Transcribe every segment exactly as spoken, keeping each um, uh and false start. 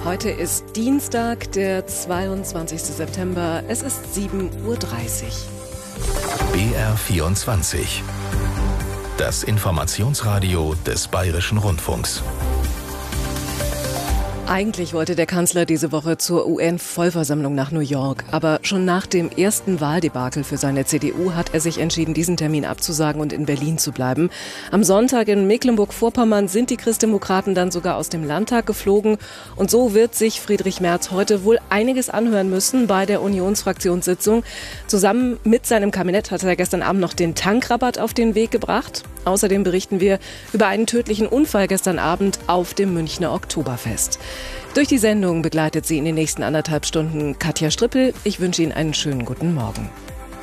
Heute ist Dienstag, der zweiundzwanzigste September. Es ist sieben Uhr dreißig. B R vierundzwanzig. Das Informationsradio des Bayerischen Rundfunks. Eigentlich wollte der Kanzler diese Woche zur U N-Vollversammlung nach New York. Aber schon nach dem ersten Wahldebakel für seine C D U hat er sich entschieden, diesen Termin abzusagen und in Berlin zu bleiben. Am Sonntag in Mecklenburg-Vorpommern sind die Christdemokraten dann sogar aus dem Landtag geflogen. Und so wird sich Friedrich Merz heute wohl einiges anhören müssen bei der Unionsfraktionssitzung. Zusammen mit seinem Kabinett hat er gestern Abend noch den Tankrabatt auf den Weg gebracht. Außerdem berichten wir über einen tödlichen Unfall gestern Abend auf dem Münchner Oktoberfest. Durch die Sendung begleitet sie in den nächsten anderthalb Stunden Katja Strippel. Ich wünsche Ihnen einen schönen guten Morgen.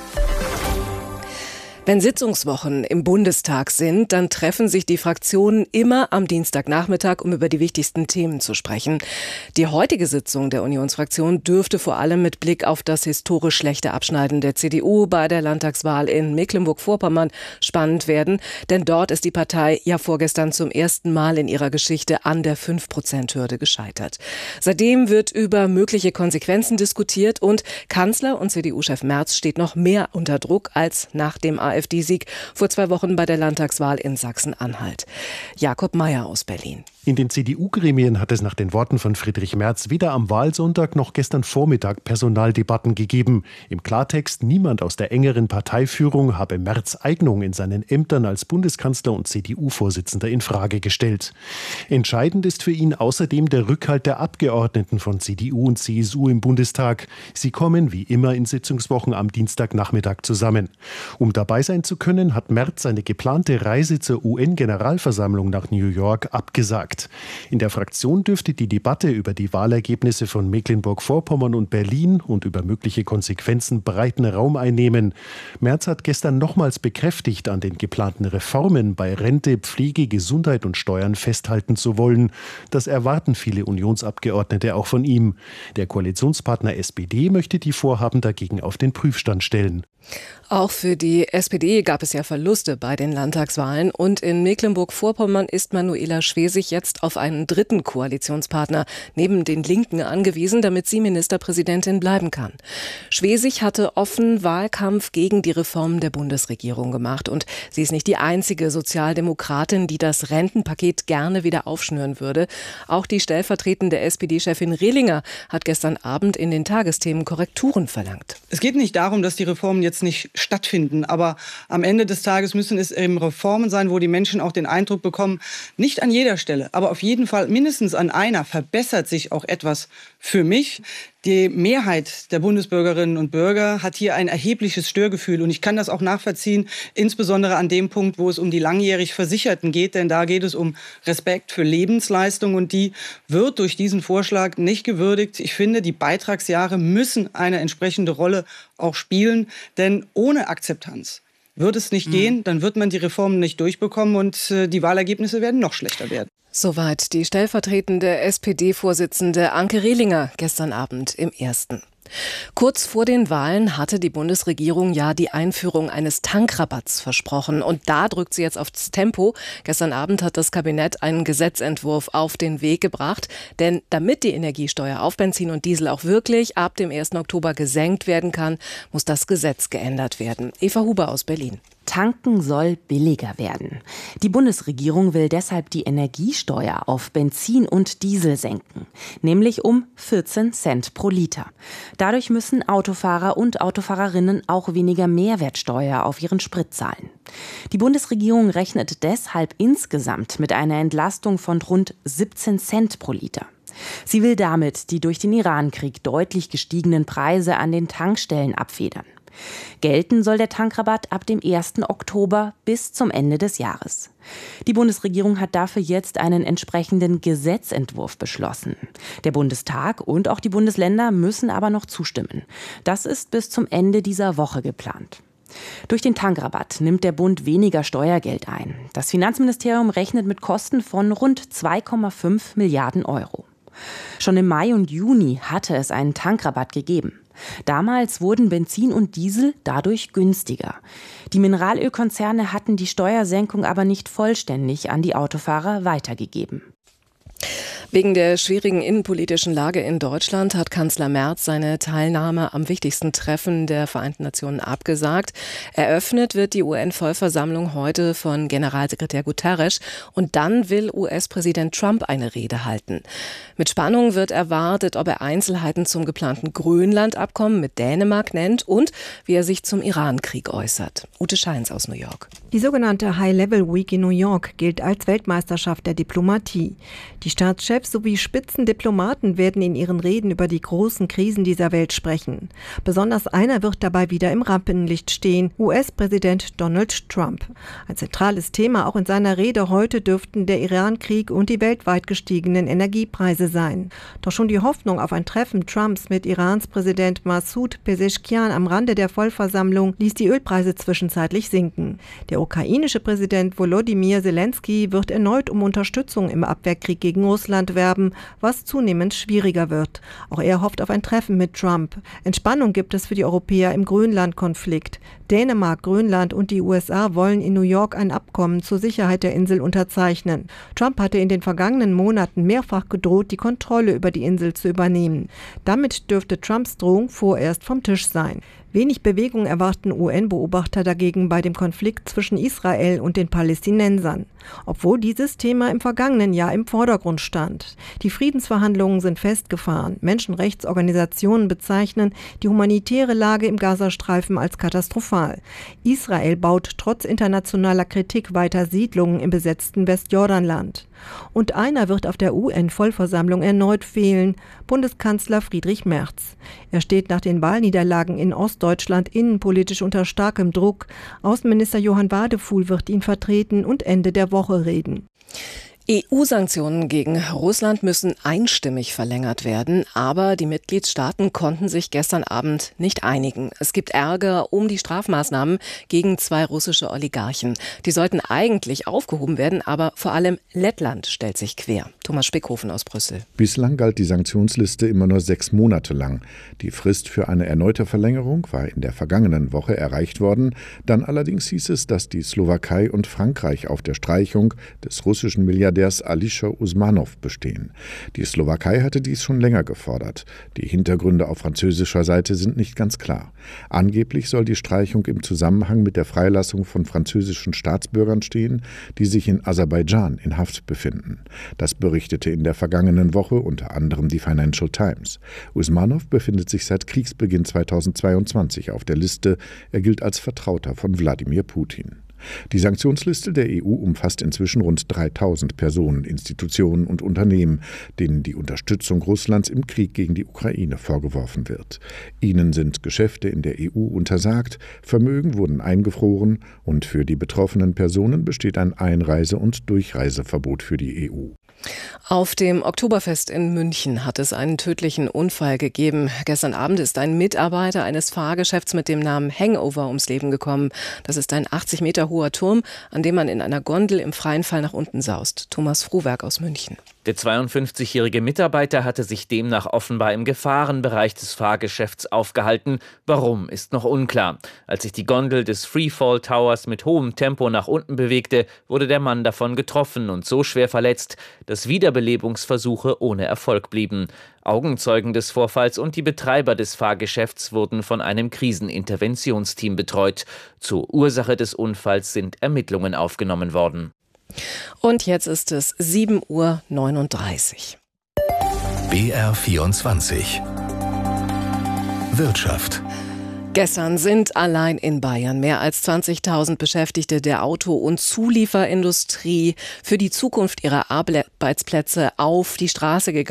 Wenn Sitzungswochen im Bundestag sind, dann treffen sich die Fraktionen immer am Dienstagnachmittag, um über die wichtigsten Themen zu sprechen. Die heutige Sitzung der Unionsfraktion dürfte vor allem mit Blick auf das historisch schlechte Abschneiden der C D U bei der Landtagswahl in Mecklenburg-Vorpommern spannend werden. Denn dort ist die Partei ja vorgestern zum ersten Mal in ihrer Geschichte an der fünf Prozent Hürde gescheitert. Seitdem wird über mögliche Konsequenzen diskutiert und Kanzler und C D U-Chef Merz steht noch mehr unter Druck als nach dem AfD-Sieg vor zwei Wochen bei der Landtagswahl in Sachsen-Anhalt. Jakob Mayer aus Berlin. In den C D U-Gremien hat es nach den Worten von Friedrich Merz weder am Wahlsonntag noch gestern Vormittag Personaldebatten gegeben. Im Klartext, niemand aus der engeren Parteiführung habe Merz' Eignung in seinen Ämtern als Bundeskanzler und C D U-Vorsitzender in Frage gestellt. Entscheidend ist für ihn außerdem der Rückhalt der Abgeordneten von C D U und C S U im Bundestag. Sie kommen wie immer in Sitzungswochen am Dienstagnachmittag zusammen. Um dabei sein zu können, hat Merz seine geplante Reise zur U N-Generalversammlung nach New York abgesagt. In der Fraktion dürfte die Debatte über die Wahlergebnisse von Mecklenburg-Vorpommern und Berlin und über mögliche Konsequenzen breiten Raum einnehmen. Merz hat gestern nochmals bekräftigt, an den geplanten Reformen bei Rente, Pflege, Gesundheit und Steuern festhalten zu wollen. Das erwarten viele Unionsabgeordnete auch von ihm. Der Koalitionspartner S P D möchte die Vorhaben dagegen auf den Prüfstand stellen. Auch für die S P D gab es ja Verluste bei den Landtagswahlen und in Mecklenburg-Vorpommern ist Manuela Schwesig jetzt auf einen dritten Koalitionspartner neben den Linken angewiesen, damit sie Ministerpräsidentin bleiben kann. Schwesig hatte offen Wahlkampf gegen die Reformen der Bundesregierung gemacht und sie ist nicht die einzige Sozialdemokratin, die das Rentenpaket gerne wieder aufschnüren würde. Auch die stellvertretende S P D-Chefin Rehlinger hat gestern Abend in den Tagesthemen Korrekturen verlangt. Es geht nicht darum, dass die Reformen jetzt nicht stattfinden. Aber am Ende des Tages müssen es eben Reformen sein, wo die Menschen auch den Eindruck bekommen, nicht an jeder Stelle, aber auf jeden Fall mindestens an einer verbessert sich auch etwas für mich. Die Mehrheit der Bundesbürgerinnen und Bürger hat hier ein erhebliches Störgefühl. Und ich kann das auch nachvollziehen, insbesondere an dem Punkt, wo es um die langjährig Versicherten geht. Denn da geht es um Respekt für Lebensleistung. Und die wird durch diesen Vorschlag nicht gewürdigt. Ich finde, die Beitragsjahre müssen eine entsprechende Rolle auch spielen. Denn ohne Akzeptanz wird es nicht mhm. gehen. Dann wird man die Reformen nicht durchbekommen. Und äh, die Wahlergebnisse werden noch schlechter werden. Soweit die stellvertretende S P D-Vorsitzende Anke Rehlinger gestern Abend im Ersten. Kurz vor den Wahlen hatte die Bundesregierung ja die Einführung eines Tankrabatts versprochen. Und da drückt sie jetzt aufs Tempo. Gestern Abend hat das Kabinett einen Gesetzentwurf auf den Weg gebracht. Denn damit die Energiesteuer auf Benzin und Diesel auch wirklich ab dem ersten Oktober gesenkt werden kann, muss das Gesetz geändert werden. Eva Huber aus Berlin. Tanken soll billiger werden. Die Bundesregierung will deshalb die Energiesteuer auf Benzin und Diesel senken, nämlich um vierzehn Cent pro Liter. Dadurch müssen Autofahrer und Autofahrerinnen auch weniger Mehrwertsteuer auf ihren Sprit zahlen. Die Bundesregierung rechnet deshalb insgesamt mit einer Entlastung von rund siebzehn Cent pro Liter. Sie will damit die durch den Irankrieg deutlich gestiegenen Preise an den Tankstellen abfedern. Gelten soll der Tankrabatt ab dem ersten Oktober bis zum Ende des Jahres. Die Bundesregierung hat dafür jetzt einen entsprechenden Gesetzentwurf beschlossen. Der Bundestag und auch die Bundesländer müssen aber noch zustimmen. Das ist bis zum Ende dieser Woche geplant. Durch den Tankrabatt nimmt der Bund weniger Steuergeld ein. Das Finanzministerium rechnet mit Kosten von rund zwei Komma fünf Milliarden Euro. Schon im Mai und Juni hatte es einen Tankrabatt gegeben. Damals wurden Benzin und Diesel dadurch günstiger. Die Mineralölkonzerne hatten die Steuersenkung aber nicht vollständig an die Autofahrer weitergegeben. Wegen der schwierigen innenpolitischen Lage in Deutschland hat Kanzler Merz seine Teilnahme am wichtigsten Treffen der Vereinten Nationen abgesagt. Eröffnet wird die U N-Vollversammlung heute von Generalsekretär Guterres und dann will U S-Präsident Trump eine Rede halten. Mit Spannung wird erwartet, ob er Einzelheiten zum geplanten Grönland-Abkommen mit Dänemark nennt und wie er sich zum Iran-Krieg äußert. Ute Scheins aus New York. Die sogenannte High-Level Week in New York gilt als Weltmeisterschaft der Diplomatie. Die Staatschefs sowie Spitzendiplomaten werden in ihren Reden über die großen Krisen dieser Welt sprechen. Besonders einer wird dabei wieder im Rampenlicht stehen, U S-Präsident Donald Trump. Ein zentrales Thema auch in seiner Rede heute dürften der Iran-Krieg und die weltweit gestiegenen Energiepreise sein. Doch schon die Hoffnung auf ein Treffen Trumps mit Irans Präsident Massoud Pezeshkian am Rande der Vollversammlung ließ die Ölpreise zwischenzeitlich sinken. Der ukrainische Präsident Volodymyr Zelensky wird erneut um Unterstützung im Abwehrkrieg gegen Russland werben, was zunehmend schwieriger wird. Auch er hofft auf ein Treffen mit Trump. Entspannung gibt es für die Europäer im Grönland-Konflikt. Dänemark, Grönland und die U S A wollen in New York ein Abkommen zur Sicherheit der Insel unterzeichnen. Trump hatte in den vergangenen Monaten mehrfach gedroht, die Kontrolle über die Insel zu übernehmen. Damit dürfte Trumps Drohung vorerst vom Tisch sein. Wenig Bewegung erwarten U N-Beobachter dagegen bei dem Konflikt zwischen Israel und den Palästinensern, obwohl dieses Thema im vergangenen Jahr im Vordergrund stand. Die Friedensverhandlungen sind festgefahren. Menschenrechtsorganisationen bezeichnen die humanitäre Lage im Gazastreifen als katastrophal. Israel baut trotz internationaler Kritik weiter Siedlungen im besetzten Westjordanland. Und einer wird auf der U N-Vollversammlung erneut fehlen, Bundeskanzler Friedrich Merz. Er steht nach den Wahlniederlagen in Ostdeutschland innenpolitisch unter starkem Druck. Außenminister Johann Wadefuhl wird ihn vertreten und Ende der Woche reden. E U-Sanktionen gegen Russland müssen einstimmig verlängert werden, aber die Mitgliedstaaten konnten sich gestern Abend nicht einigen. Es gibt Ärger um die Strafmaßnahmen gegen zwei russische Oligarchen. Die sollten eigentlich aufgehoben werden, aber vor allem Lettland stellt sich quer. Thomas Spickhofen aus Brüssel. Bislang galt die Sanktionsliste immer nur sechs Monate lang. Die Frist für eine erneute Verlängerung war in der vergangenen Woche erreicht worden. Dann allerdings hieß es, dass die Slowakei und Frankreich auf der Streichung des russischen Milliardärs Alisher Usmanov bestehen. Die Slowakei hatte dies schon länger gefordert. Die Hintergründe auf französischer Seite sind nicht ganz klar. Angeblich soll die Streichung im Zusammenhang mit der Freilassung von französischen Staatsbürgern stehen, die sich in Aserbaidschan in Haft befinden. Das berichtete in der vergangenen Woche unter anderem die Financial Times. Usmanov befindet sich seit Kriegsbeginn zweitausendzweiundzwanzig auf der Liste. Er gilt als Vertrauter von Wladimir Putin. Die Sanktionsliste der E U umfasst inzwischen rund dreitausend Personen, Institutionen und Unternehmen, denen die Unterstützung Russlands im Krieg gegen die Ukraine vorgeworfen wird. Ihnen sind Geschäfte in der E U untersagt, Vermögen wurden eingefroren und für die betroffenen Personen besteht ein Einreise- und Durchreiseverbot für die E U. Auf dem Oktoberfest in München hat es einen tödlichen Unfall gegeben. Gestern Abend ist ein Mitarbeiter eines Fahrgeschäfts mit dem Namen Hangover ums Leben gekommen. Das ist ein achtzig Meter hoher Turm, an dem man in einer Gondel im freien Fall nach unten saust. Thomas Frohwerk aus München. Der zweiundfünfzigjährige Mitarbeiter hatte sich demnach offenbar im Gefahrenbereich des Fahrgeschäfts aufgehalten. Warum, ist noch unklar. Als sich die Gondel des Freefall Towers mit hohem Tempo nach unten bewegte, wurde der Mann davon getroffen und so schwer verletzt, dass Wiederbelebungsversuche ohne Erfolg blieben. Augenzeugen des Vorfalls und die Betreiber des Fahrgeschäfts wurden von einem Kriseninterventionsteam betreut. Zur Ursache des Unfalls sind Ermittlungen aufgenommen worden. Und jetzt ist es sieben Uhr neununddreißig. B R vierundzwanzig Wirtschaft. Gestern sind allein in Bayern mehr als zwanzigtausend Beschäftigte der Auto- und Zulieferindustrie für die Zukunft ihrer Arbeitsplätze auf die Straße gegangen.